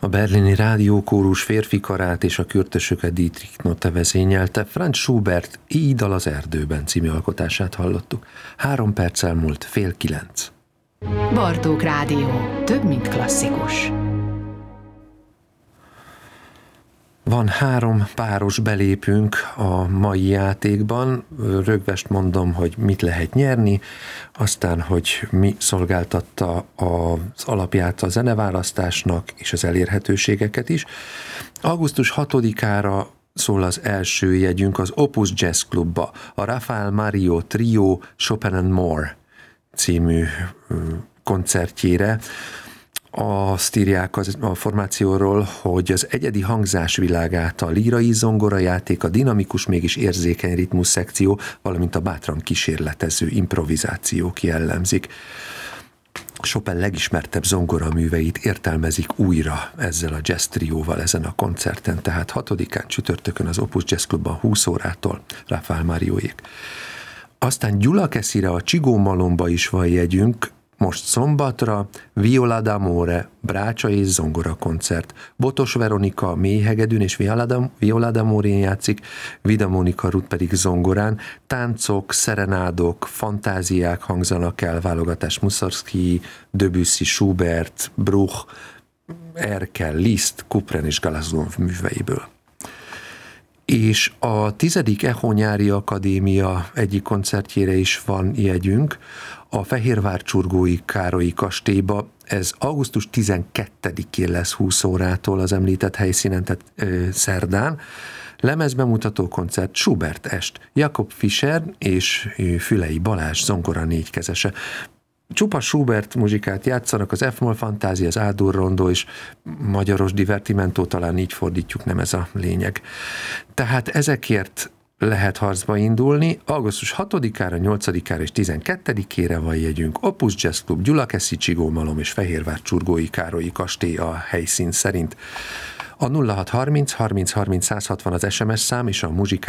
A berlini rádiókórus férfi karát és a kürtösöket Dietrich Notte vezényelte. Franz Schubert Így dal az erdőben című alkotását hallottuk. 3 perccel múlt 8:30. Bartók Rádió. Több, mint klasszikus. Van 3 páros belépünk a mai játékban. Rögvest mondom, hogy mit lehet nyerni, aztán, hogy mi szolgáltatta az alapját a zeneválasztásnak és az elérhetőségeket is. Augusztus 6-ára szól az első jegyünk az Opus Jazz Clubba, a Rafael Mario Trio Chopin and More című koncertjére. Azt írják a formációról, hogy az egyedi hangzás világát a lírai zongorajáték, a dinamikus, mégis érzékeny ritmus szekció, valamint a bátran kísérletező improvizációk jellemzik. Chopin legismertebb zongoraműveit értelmezik újra ezzel a jazz trióval ezen a koncerten, tehát 6-án csütörtökön az Opus Jazz Clubban 20 órától Rafael Marioék. Aztán Gyulakeszire, a Csigó Malomba is van jegyünk, most szombatra Viola d'Amore, brácsa és zongora koncert. Botos Veronika mélyhegedűn és Viola d'Amore-n játszik, Vida Monika Ruth pedig zongorán. Táncok, szerenádok, fantáziák hangzanak el, válogatás Mussorgsky, Debussy, Schubert, Bruch, Erkel, Liszt, Couperin és Galazon műveiből. És a 10. Echo Nyári Akadémia egyik koncertjére is van jegyünk, a Fehérvárcsurgói Károlyi kastélyba. Ez augusztus 12-én lesz 20 órától az említett helyszínen, tehát szerdán. Lemezbemutató koncert, Schubert est, Jakob Fischer és Fülei Balázs zongora négykezese. Csupa Schubert muzsikát játszanak, az F-moll fantázia, az A-dur rondó és magyaros divertimento, talán így fordítjuk, nem ez a lényeg. Tehát ezekért lehet harcba indulni. Augusztus 6-ára, 8-ára és 12-ére van jegyünk. Opus Jazz Club, Gyulakeszi, Csigómalom és Fehérvárcsurgói Károlyi kastély a helyszín szerint. A 0630 30 30 160 az SMS szám és a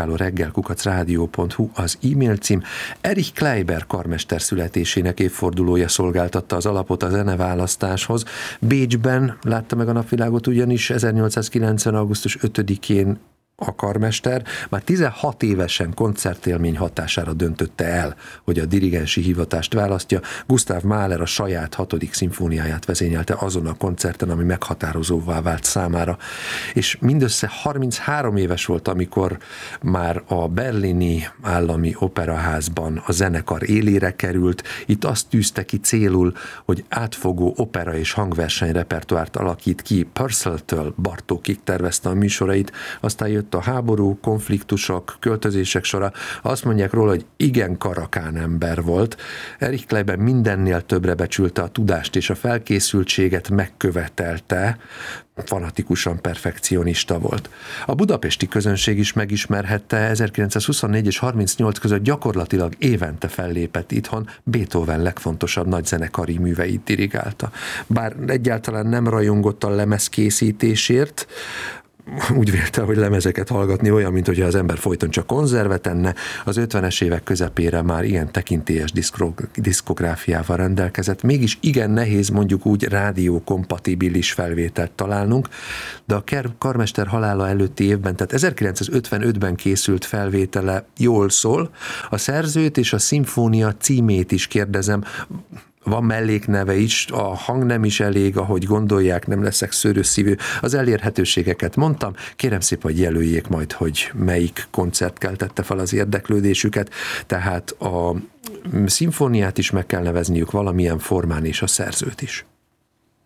muzsikálóreggel@radio.hu az e-mail cím. Erich Kleiber karmester születésének évfordulója szolgáltatta az alapot a zeneválasztáshoz. Bécsben látta meg a napvilágot, ugyanis 1890. augusztus 5-én a karmester már 16 évesen koncertélmény hatására döntötte el, hogy a dirigensi hivatást választja. Gustav Mahler a saját 6. szimfóniáját vezényelte azon a koncerten, ami meghatározóvá vált számára. És mindössze 33 éves volt, amikor már a berlini állami operaházban a zenekar élére került. Itt azt tűzte ki célul, hogy átfogó opera és hangverseny repertoárt alakít ki. Purcelltől Bartókig tervezte a műsorait, aztán jött a háború, konfliktusok, költözések sora. Azt mondják róla, hogy igen karakán ember volt. Erich Kleiber mindennél többre becsülte a tudást és a felkészültséget megkövetelte, fanatikusan perfekcionista volt. A budapesti közönség is megismerhette, 1924 és 38 között gyakorlatilag évente fellépett itthon, Beethoven legfontosabb nagyzenekari műveit dirigálta. Bár egyáltalán nem rajongott a lemez készítésért, úgy vélte, hogy lemezeket hallgatni olyan, mint hogyha az ember folyton csak konzervet enne. Az 50-es évek közepére már ilyen tekintélyes diszkográfiával rendelkezett. Mégis igen nehéz mondjuk úgy rádiókompatibilis felvételt találnunk, de a karmester halála előtti évben, tehát 1955-ben készült felvétele jól szól. A szerzőt és a szimfónia címét is kérdezem, van mellékneve is, a hang nem is elég, ahogy gondolják, nem leszek szőrösszívő. Az elérhetőségeket mondtam, kérem szépen, hogy jelöljék majd, hogy melyik koncert keltette fel az érdeklődésüket, tehát a szimfóniát is meg kell nevezniük valamilyen formán, és a szerzőt is.